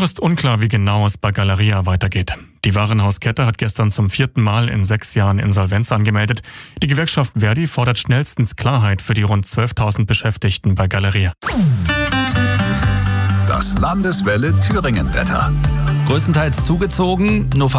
Noch ist unklar, wie genau es bei Galeria weitergeht. Die Warenhauskette hat gestern zum 4. Mal in 6 Jahren Insolvenz angemeldet. Die Gewerkschaft Verdi fordert schnellstens Klarheit für die rund 12.000 Beschäftigten bei Galeria. Das Landeswelle Thüringen-Wetter. Größtenteils zugezogen, nur